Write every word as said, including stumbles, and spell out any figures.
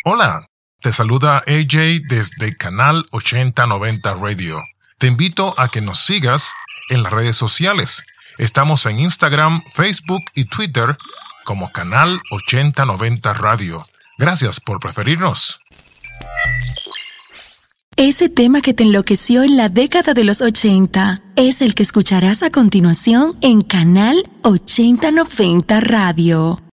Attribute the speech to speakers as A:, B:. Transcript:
A: Hola, te saluda A J desde Canal ochenta noventa Radio. Te invito a que nos sigas en las redes sociales. Estamos en Instagram, Facebook y Twitter como Canal ochenta noventa Radio. Gracias por preferirnos.
B: Ese tema que te enloqueció en la década de los ochenta es el que escucharás a continuación en Canal ochenta noventa Radio.